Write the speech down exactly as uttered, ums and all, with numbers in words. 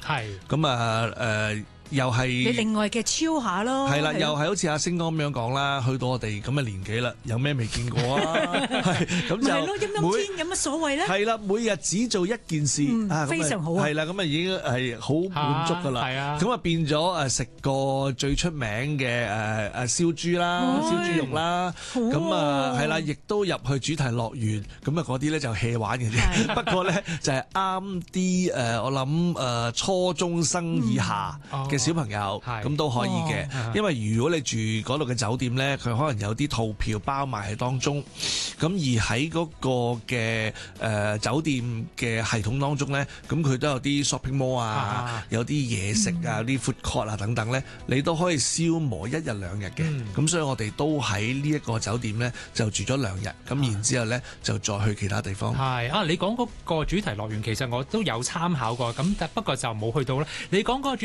係咁啊誒。又係你另外嘅超下咯， 係啦，又係好似阿星哥咁樣講啦，去到我哋咁嘅年紀啦，有咩未見過啊？係咁就係咯，陰陰天有乜所謂咧？ 係啦，每日只做一件事， 嗯啊， 非常好啊！ 係啦，咁啊已經係好滿足噶啦。 係啊， 咁啊變咗誒食個最出名嘅誒誒燒豬啦、燒豬肉啦，咁啊係啦，亦都入去主題樂園，咁啊嗰啲咧就 hea 玩嘅啫。不過咧就係啱啲誒，我諗誒初中生以下嘅小朋友咁都可以嘅，因為如果你住嗰度嘅酒店呢，佢可能有啲套票包埋喺當中，咁而喺嗰個嘅誒、呃、酒店嘅系統當中呢，咁佢都有啲 shopping mall 啊，啊有啲嘢食啊，啲、嗯、food court 啊等等呢，你都可以消磨一日兩日嘅。咁、嗯、所以我哋都喺呢一個酒店呢，就住咗兩日，咁然之後呢，就再去其他地方。 係啊，你講嗰個主題樂園其實我都有參考過，咁但不過就冇去到啦。你講嗰個主